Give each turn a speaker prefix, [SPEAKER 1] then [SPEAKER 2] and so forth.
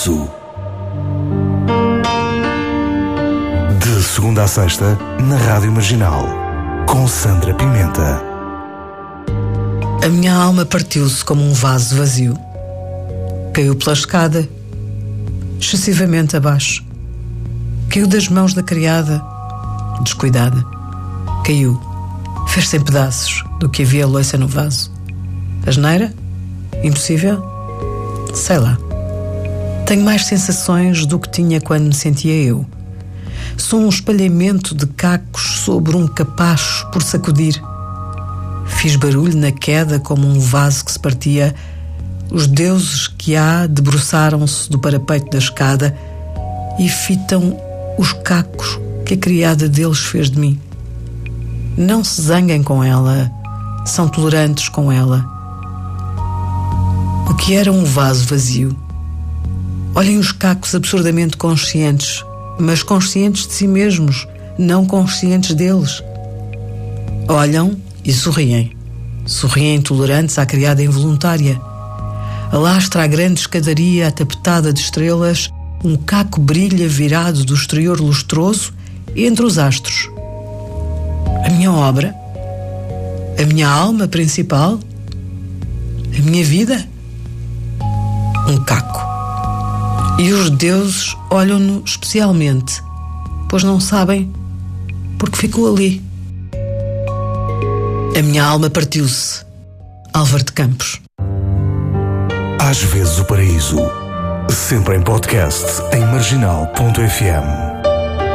[SPEAKER 1] Paraíso. De segunda a sexta, na Rádio Marginal, com Sandra Pimenta.
[SPEAKER 2] A minha alma partiu-se como um vaso vazio. Caiu pela escada, excessivamente abaixo. Caiu das mãos da criada, descuidada. Caiu, fez-se em pedaços do que havia louça no vaso. Asneira? Impossível? Sei lá. Tenho mais sensações do que tinha quando me sentia eu. Sou um espalhamento de cacos sobre um capacho por sacudir. Fiz barulho na queda como um vaso que se partia. Os deuses que há debruçaram-se do parapeito da escada e fitam os cacos que a criada deles fez de mim. Não se zanguem com ela, são tolerantes com ela. O que era um vaso vazio? Olhem os cacos absurdamente conscientes, mas conscientes de si mesmos, não conscientes deles. Olham e sorriem. Sorriem tolerantes à criada involuntária. Alastra a grande escadaria atapetada de estrelas, um caco brilha virado do exterior lustroso entre os astros. A minha obra? A minha alma principal? A minha vida? Um caco. E os deuses olham-no especialmente, pois não sabem porque ficou ali. A minha alma partiu-se. Álvaro de Campos.
[SPEAKER 1] Às vezes o paraíso, sempre em podcast em marginal.fm.